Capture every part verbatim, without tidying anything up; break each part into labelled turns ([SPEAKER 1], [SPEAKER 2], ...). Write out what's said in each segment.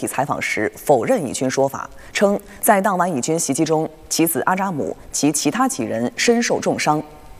[SPEAKER 1] 体采访时否认以军说法，称在当晚以军袭击中，其子阿扎姆及其他几人身受重伤。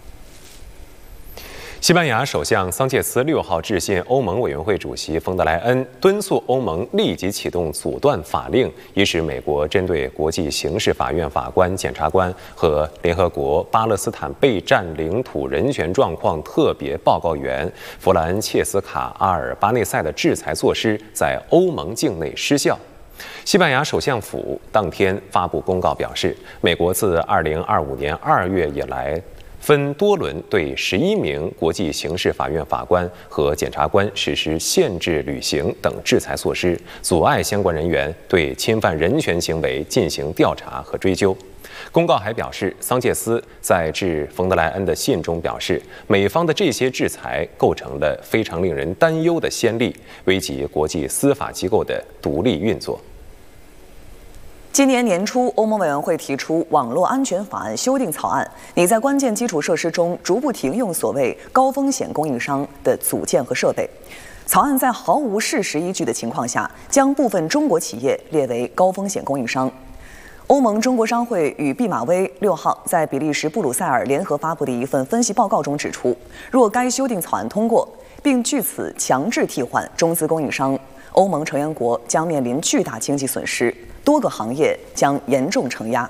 [SPEAKER 2] 西班牙首相桑切斯六号致信欧盟委员会主席冯德莱恩，敦促欧盟立即启动阻断法令，以使美国针对国际刑事法院法官、检察官和联合国巴勒斯坦被占领土人权状况特别报告员弗兰切斯卡·阿尔巴内塞的制裁措施在欧盟境内失效。西班牙首相府当天发布公告表示，美国自二零二五年二月以来，分多轮对十一名国际刑事法院法官和检察官实施限制旅行等制裁措施，阻碍相关人员对侵犯人权行为进行调查和追究。公告还表示，桑切斯在致冯德莱恩的信中表示，美方的这些制裁构成了非常令人担忧的先例，危及国际司法机构的独立运作。
[SPEAKER 1] 今年年初，欧盟委员会提出网络安全法案修订草案，拟在关键基础设施中逐步停用所谓高风险供应商的组件和设备。草案在毫无事实依据的情况下，将部分中国企业列为高风险供应商。欧盟中国商会与毕马威六号在比利时布鲁塞尔联合发布的一份分析报告中指出，若该修订草案通过，并据此强制替换中资供应商，欧盟成员国将面临巨大经济损失，多个行业将严重承压。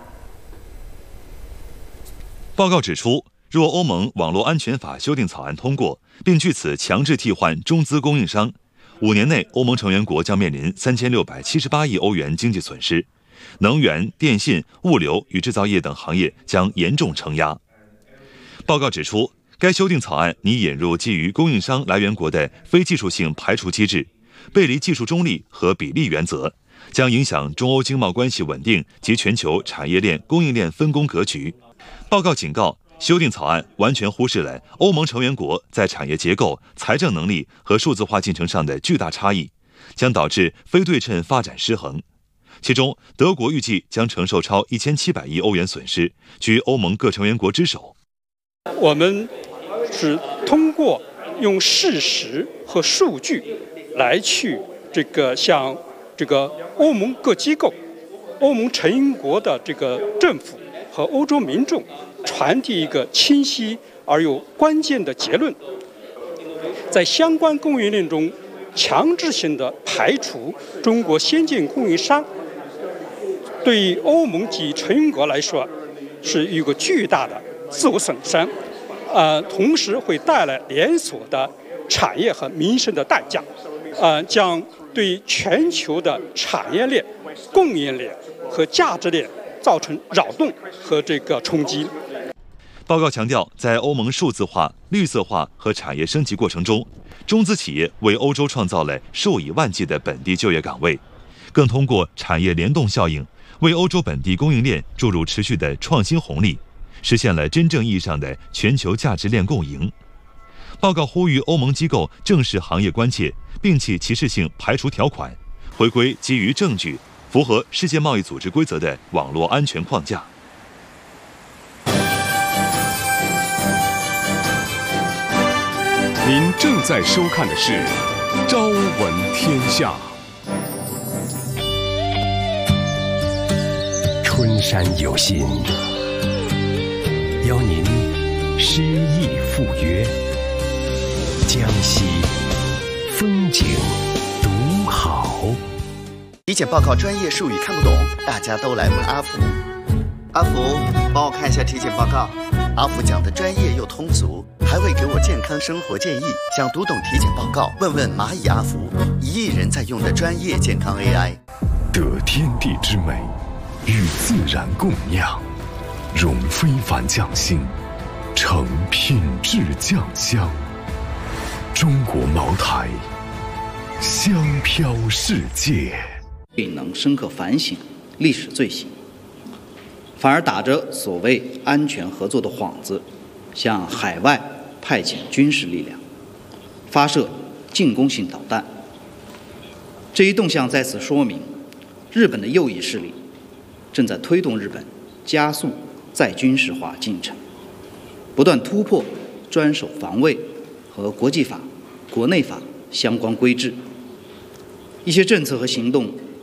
[SPEAKER 3] 报告指出，若欧盟网络安全法修订草案通过，并据此强制替换中资供应商，五年内欧盟成员国将面临三千六百七十八亿欧元经济损失，能源、电信、物流与制造业等行业将严重承压。报告指出，该修订草案拟引入基于供应商来源国的非技术性排除机制，背离技术中立和比例原则，将影响中欧经贸关系稳定及全球产业链供应链分工格局。报告警告，修订草案完全忽视了欧盟成员国在产业结构、财政能力和数字化进程上的巨大差异，将导致非对称发展失衡。其中，德国预计将承受超一千七百亿欧元损失，居欧盟各成员国之首。
[SPEAKER 4] 我们是通过用事实和数据来去这个向这个欧盟各机构、欧盟成员国的这个政府和欧洲民众传递一个清晰而又关键的结论：在相关供应链中强制性的排除中国先进供应商，对于欧盟及成员国来说是一个巨大的自我损伤，呃，同时会带来连锁的产业和民生的代价，呃，将对全球的产业链、供应链和价值链造成扰动和这个冲击。
[SPEAKER 3] 报告强调，在欧盟数字化、绿色化和产业升级过程中，中资企业为欧洲创造了数以万计的本地就业岗位，更通过产业联动效应，为欧洲本地供应链注入持续的创新红利，实现了真正意义上的全球价值链共赢。报告呼吁欧盟机构正视行业关切，摒弃歧视性排除条款，回归基于证据、符合世界贸易组织规则的网络安全框架。
[SPEAKER 5] 您正在收看的是《朝闻天下》。
[SPEAKER 6] 春山有信，邀您诗意赴约；江西风景独好。
[SPEAKER 7] 体检报告专业术语看不懂，大家都来问阿福。阿福，帮我看一下体检报告。阿福讲的专业又通俗，还会给我健康生活建议。想读懂体检报告，问问蚂蚁阿福，一亿人在用的专业健康 A I。
[SPEAKER 5] 得天地之美，与自然共酿，融非凡匠心，成品质酱香。中国茅台，香飘世界。
[SPEAKER 8] 并能深刻反省历史罪行，反而打着所谓安全合作的幌子，向海外派遣军事力量，发射进攻性导弹。这一动向在此说明，日本的右翼势力正在推动日本加速再军事化进程，不断突破专守防卫和国际法、国内法相关规制。一些政策和行动